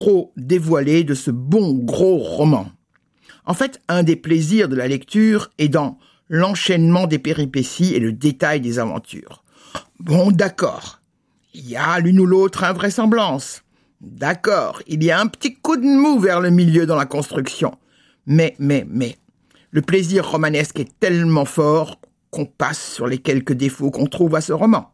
trop dévoiler de ce bon gros roman. En fait, un des plaisirs de la lecture est dans l'enchaînement des péripéties et le détail des aventures. Bon, d'accord, il y a l'une ou l'autre invraisemblance. D'accord, il y a un petit coup de mou vers le milieu dans la construction. Mais, le plaisir romanesque est tellement fort qu'on passe sur les quelques défauts qu'on trouve à ce roman.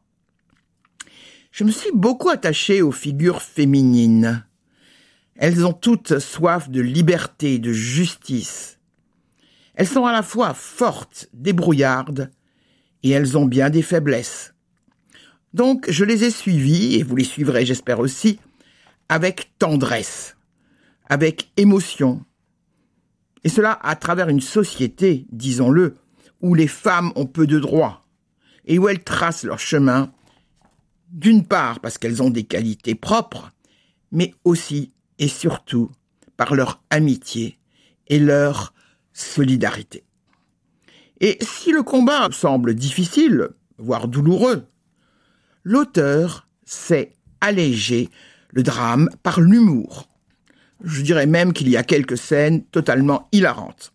Je me suis beaucoup attaché aux figures féminines. Elles ont toutes soif de liberté, de justice. Elles sont à la fois fortes, débrouillardes, et elles ont bien des faiblesses. Donc, je les ai suivies, et vous les suivrez, j'espère aussi, avec tendresse, avec émotion. Et cela à travers une société, disons-le, où les femmes ont peu de droits, et où elles tracent leur chemin, d'une part parce qu'elles ont des qualités propres, mais aussi et surtout par leur amitié et leur solidarité. Et si le combat semble difficile, voire douloureux, l'auteur sait alléger le drame par l'humour. Je dirais même qu'il y a quelques scènes totalement hilarantes.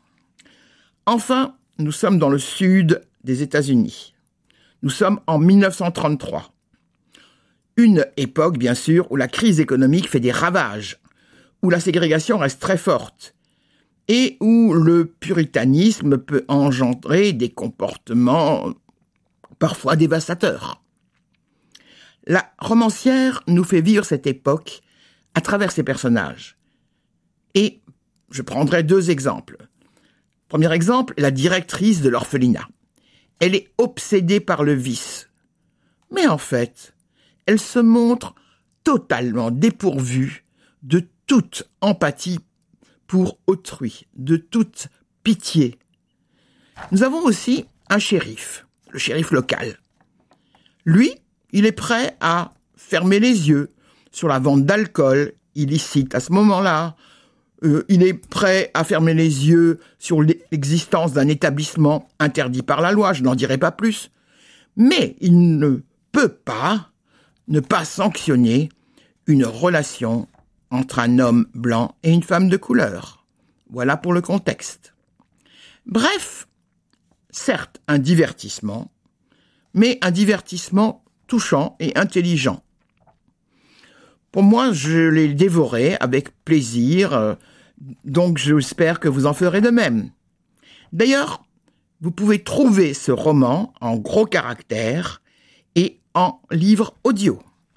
Enfin, nous sommes dans le sud des États-Unis. Nous sommes en 1933. Une époque, bien sûr, où la crise économique fait des ravages, où la ségrégation reste très forte, et où le puritanisme peut engendrer des comportements parfois dévastateurs. La romancière nous fait vivre cette époque à travers ses personnages. Et je prendrai 2 exemples. Premier exemple, la directrice de l'orphelinat. Elle est obsédée par le vice. Mais en fait, elle se montre totalement dépourvue de toute empathie pour autrui, de toute pitié. Nous avons aussi un shérif, le shérif local. Lui, il est prêt à fermer les yeux sur la vente d'alcool illicite à ce moment-là. Il est prêt à fermer les yeux sur l'existence d'un établissement interdit par la loi, je n'en dirai pas plus. Mais il ne peut pas ne pas sanctionner une relation entre un homme blanc et une femme de couleur. Voilà pour le contexte. Bref, certes un divertissement, mais un divertissement touchant et intelligent. Pour moi, je l'ai dévoré avec plaisir, donc j'espère que vous en ferez de même. D'ailleurs, vous pouvez trouver ce roman en gros caractères et en livre audio.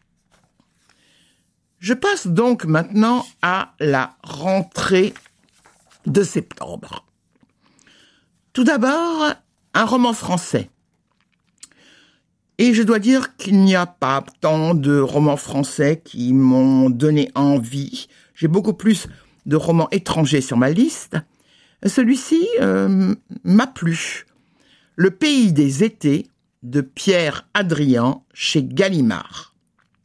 Je passe donc maintenant à la rentrée de septembre. Tout d'abord, un roman français. Et je dois dire qu'il n'y a pas tant de romans français qui m'ont donné envie. J'ai beaucoup plus de romans étrangers sur ma liste. Celui-ci m'a plu. Le pays des étés de Pierre Adrian chez Gallimard.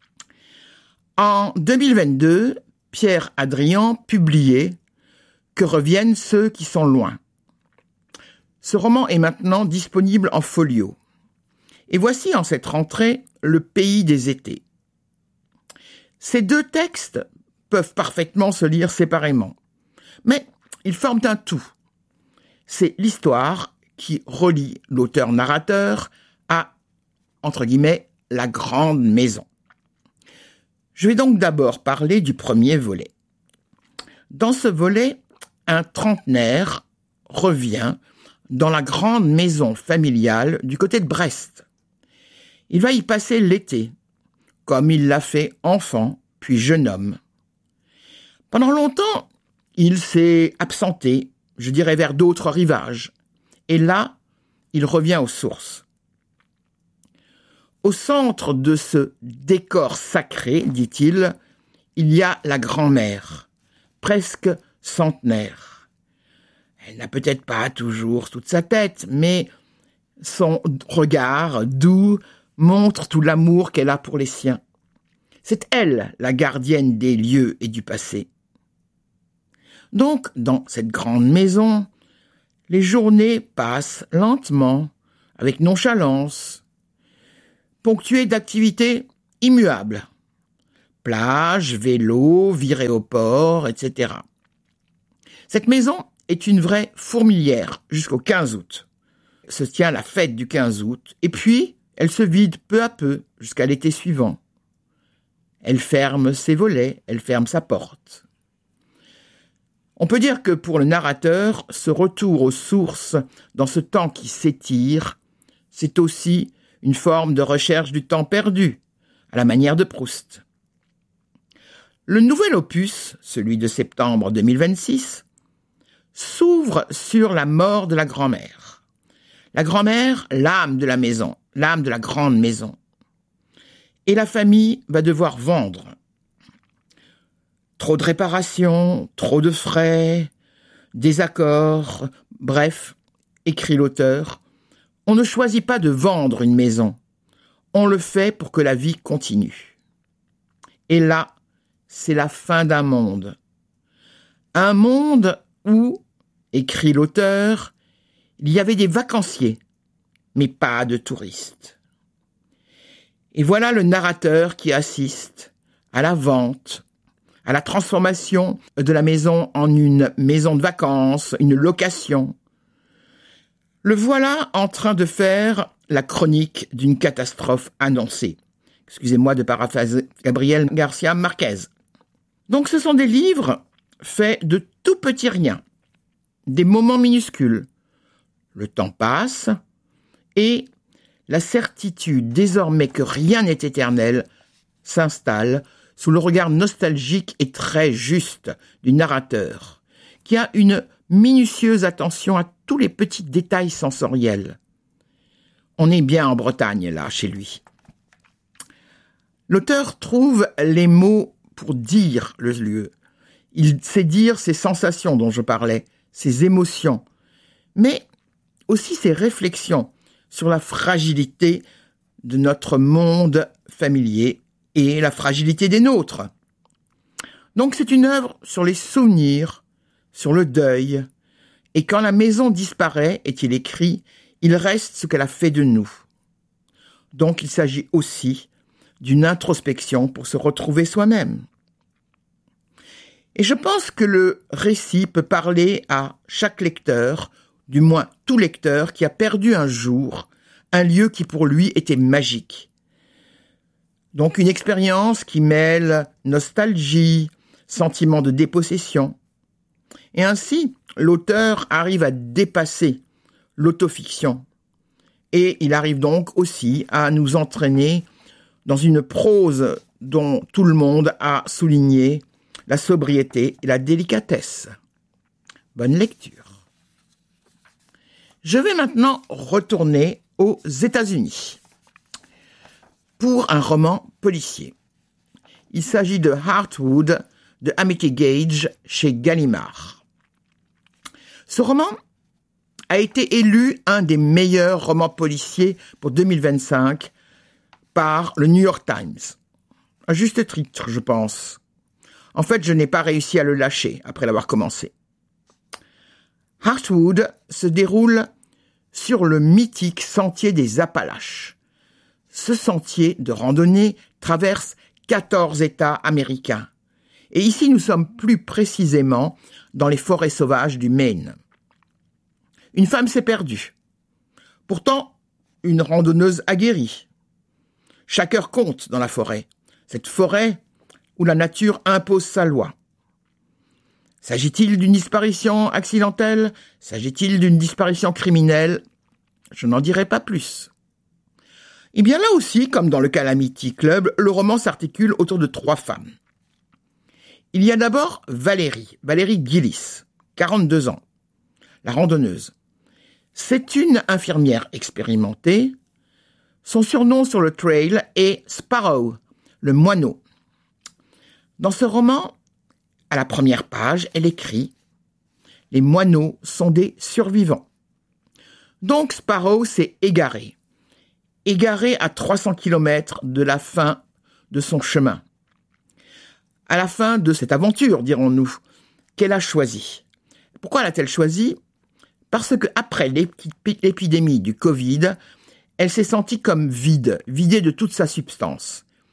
En 2022, Pierre Adrian publiait « Que reviennent ceux qui sont loin ». Ce roman est maintenant disponible en folio. Et voici en cette rentrée Le pays des étés. Ces 2 textes peuvent parfaitement se lire séparément, mais ils forment un tout. C'est l'histoire qui relie l'auteur-narrateur à, entre guillemets, la grande maison. Je vais donc d'abord parler du premier volet. Dans ce volet, un trentenaire revient dans la grande maison familiale du côté de Brest. Il va y passer l'été, comme il l'a fait enfant, puis jeune homme. Pendant longtemps, il s'est absenté, je dirais vers d'autres rivages. Et là, il revient aux sources. Au centre de ce décor sacré, dit-il, il y a la grand-mère, presque centenaire. Elle n'a peut-être pas toujours toute sa tête, mais son regard doux montre tout l'amour qu'elle a pour les siens. C'est elle, la gardienne des lieux et du passé. Donc, dans cette grande maison, les journées passent lentement, avec nonchalance, ponctuées d'activités immuables. Plage, vélo, virée au port, etc. Cette maison est une vraie fourmilière jusqu'au 15 août. Se tient la fête du 15 août, et puis elle se vide peu à peu jusqu'à l'été suivant. Elle ferme ses volets, elle ferme sa porte. On peut dire que pour le narrateur, ce retour aux sources dans ce temps qui s'étire, c'est aussi une forme de recherche du temps perdu, à la manière de Proust. Le nouvel opus, celui de septembre 2026, s'ouvre sur la mort de la grand-mère. La grand-mère, l'âme de la maison, l'âme de la grande maison. Et la famille va devoir vendre. Trop de réparations, trop de frais, désaccords, bref, écrit l'auteur, on ne choisit pas de vendre une maison, on le fait pour que la vie continue. Et là, c'est la fin d'un monde. Un monde où, écrit l'auteur, il y avait des vacanciers, mais pas de touristes. Et voilà le narrateur qui assiste à la vente, à la transformation de la maison en une maison de vacances, une location. Le voilà en train de faire la chronique d'une catastrophe annoncée. Excusez-moi de paraphraser Gabriel Garcia Marquez. Donc ce sont des livres faits de tout petits riens, des moments minuscules. Le temps passe et la certitude désormais que rien n'est éternel s'installe sous le regard nostalgique et très juste du narrateur, qui a une minutieuse attention à tous les petits détails sensoriels. On est bien en Bretagne, là, chez lui. L'auteur trouve les mots pour dire le lieu. Il sait dire ces sensations dont je parlais, ces émotions, mais aussi ses réflexions sur la fragilité de notre monde familier et la fragilité des nôtres. Donc c'est une œuvre sur les souvenirs, sur le deuil, et quand la maison disparaît, est-il écrit, il reste ce qu'elle a fait de nous. Donc il s'agit aussi d'une introspection pour se retrouver soi-même. Et je pense que le récit peut parler à chaque lecteur, du moins tout lecteur qui a perdu un jour un lieu qui pour lui était magique. Donc une expérience qui mêle nostalgie, sentiment de dépossession. Et ainsi, l'auteur arrive à dépasser l'autofiction. Et il arrive donc aussi à nous entraîner dans une prose dont tout le monde a souligné la sobriété et la délicatesse. Bonne lecture. Je vais maintenant retourner aux États-Unis pour un roman policier. Il s'agit de Heartwood de Amity Gage chez Gallimard. Ce roman a été élu un des meilleurs romans policiers pour 2025 par le New York Times. À juste titre, je pense. En fait, je n'ai pas réussi à le lâcher après l'avoir commencé. Heartwood se déroule sur le mythique sentier des Appalaches. Ce sentier de randonnée traverse 14 États américains. Et ici, nous sommes plus précisément dans les forêts sauvages du Maine. Une femme s'est perdue. Pourtant, une randonneuse aguerrie. Chaque heure compte dans la forêt. Cette forêt où la nature impose sa loi. S'agit-il d'une disparition accidentelle? S'agit-il d'une disparition criminelle? Je n'en dirai pas plus. Et bien là aussi, comme dans le Calamity Club, le roman s'articule autour de 3 femmes. Il y a d'abord Valérie Gillis, 42 ans, la randonneuse. C'est une infirmière expérimentée. Son surnom sur le trail est Sparrow, le moineau. Dans ce roman, à la première page, elle écrit « Les moineaux sont des survivants ». Donc Sparrow s'est égaré à 300 km de la fin de son chemin. À la fin de cette aventure, dirons-nous, qu'elle a choisie. Pourquoi l'a-t-elle choisie? Parce qu'après l'épidémie du Covid, elle s'est sentie comme vidée de toute sa substance.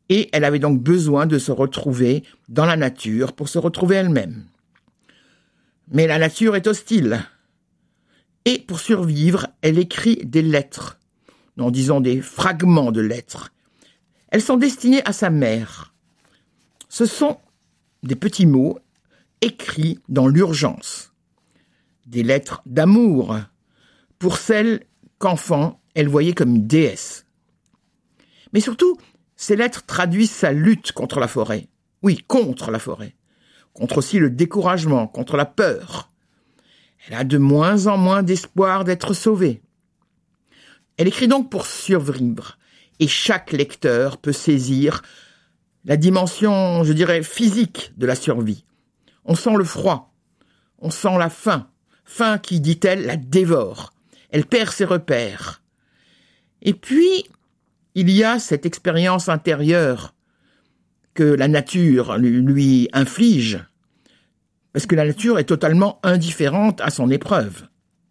et elle avait donc besoin de se retrouver dans la nature pour se retrouver elle-même. Mais la nature est hostile. Et pour survivre, elle écrit des lettres, non, disons des fragments de lettres. Elles sont destinées à sa mère. Ce sont des petits mots écrits dans l'urgence. Des lettres d'amour pour celle qu'enfant, elle voyait comme une déesse. Mais surtout, ces lettres traduisent sa lutte contre la forêt. Oui, contre la forêt. Contre aussi le découragement, contre la peur. Elle a de moins en moins d'espoir d'être sauvée. Elle écrit donc pour survivre, et chaque lecteur peut saisir la dimension, je dirais, physique de la survie. On sent le froid, on sent la faim, faim qui, dit-elle, la dévore. Elle perd ses repères. Et puis, il y a cette expérience intérieure que la nature lui inflige, parce que la nature est totalement indifférente à son épreuve.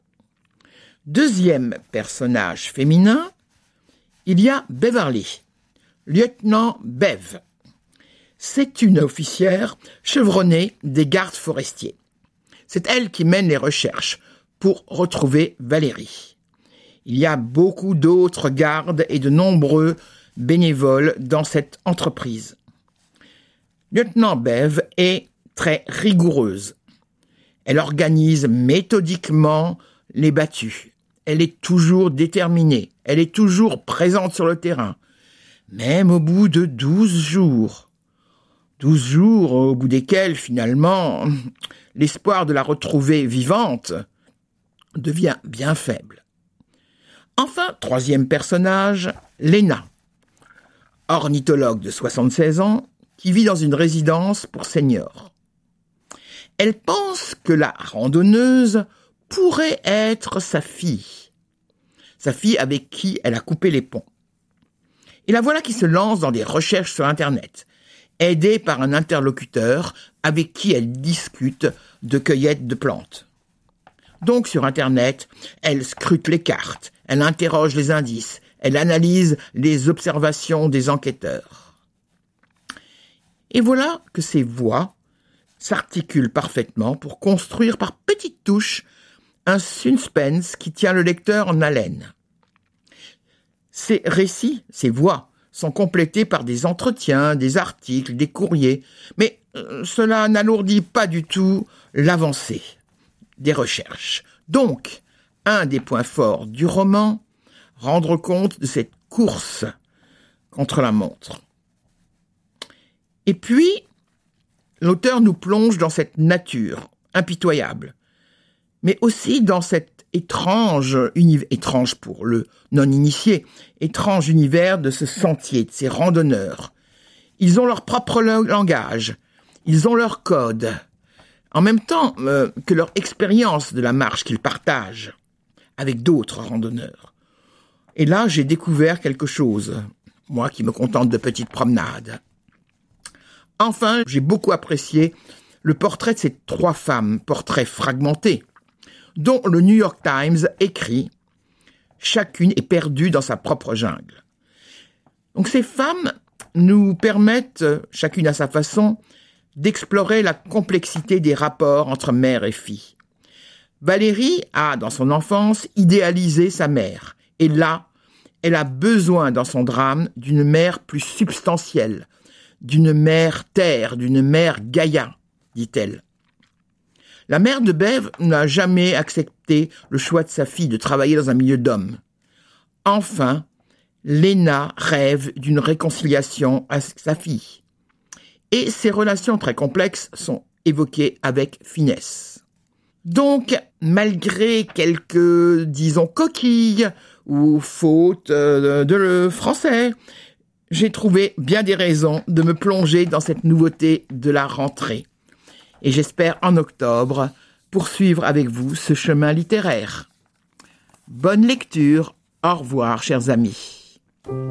Deuxième personnage féminin, il y a Beverly, lieutenant Bev. C'est une officière chevronnée des gardes forestiers. C'est elle qui mène les recherches pour retrouver Valérie. Il y a beaucoup d'autres gardes et de nombreux bénévoles dans cette entreprise. Lieutenant Bev est très rigoureuse. Elle organise méthodiquement les battues. Elle est toujours déterminée. Elle est toujours présente sur le terrain. Même au bout de 12 jours. 12 jours au bout desquels, finalement, l'espoir de la retrouver vivante devient bien faible. Enfin, troisième personnage, Lena, ornithologue de 76 ans, qui vit dans une résidence pour seniors. Elle pense que la randonneuse pourrait être sa fille avec qui elle a coupé les ponts. Et la voilà qui se lance dans des recherches sur Internet, aidée par un interlocuteur avec qui elle discute de cueillette de plantes. Donc sur Internet, elle scrute les cartes, elle interroge les indices, elle analyse les observations des enquêteurs. Et voilà que ces voix s'articulent parfaitement pour construire par petites touches un suspense qui tient le lecteur en haleine. Ces récits, ces voix, sont complétés par des entretiens, des articles, des courriers, mais cela n'alourdit pas du tout l'avancée des recherches. Donc, un des points forts du roman, rendre compte de cette course contre la montre. Et puis, l'auteur nous plonge dans cette nature impitoyable, mais aussi dans cet étrange pour le non-initié, étrange univers de ce sentier, de ces randonneurs. Ils ont leur propre langage, ils ont leur code, en même temps que leur expérience de la marche qu'ils partagent avec d'autres randonneurs. Et là, j'ai découvert quelque chose, moi qui me contente de petites promenades. Enfin, j'ai beaucoup apprécié le portrait de ces 3 femmes, portrait fragmenté, dont le New York Times écrit « Chacune est perdue dans sa propre jungle ». Donc ces femmes nous permettent, chacune à sa façon, d'explorer la complexité des rapports entre mère et fille. Valérie a, dans son enfance, idéalisé sa mère. Et là, elle a besoin, dans son drame, d'une mère plus substantielle, d'une mère terre, d'une mère Gaïa, dit-elle. La mère de Bev n'a jamais accepté le choix de sa fille de travailler dans un milieu d'hommes. Enfin, Lena rêve d'une réconciliation avec sa fille. Et ces relations très complexes sont évoquées avec finesse. Donc, malgré quelques, disons, coquilles ou fautes de français, j'ai trouvé bien des raisons de me plonger dans cette nouveauté de la rentrée. Et j'espère en octobre poursuivre avec vous ce chemin littéraire. Bonne lecture, au revoir chers amis.